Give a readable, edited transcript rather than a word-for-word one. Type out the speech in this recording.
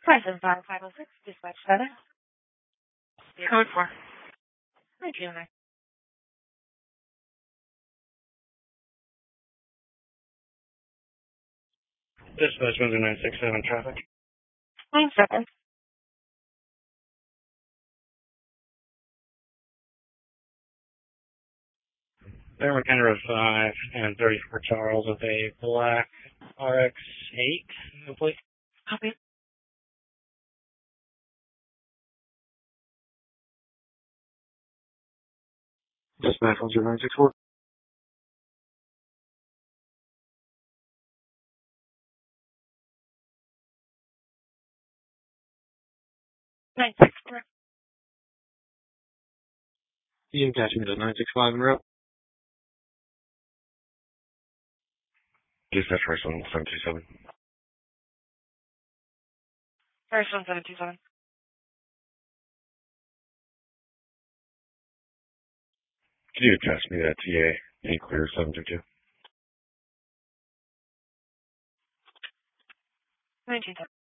50506, dispatch center. Code 4. Thank you. Dispatch 967 traffic. 9 seconds. Thermal Kenra 5 and 34 Charles with a black RX-8, complete. Copy. Dispatch 10964. 964. You can catch me at 965 en route. Dispatch first 1727. First 1727. Can you attach me that TA and clear 722? 19.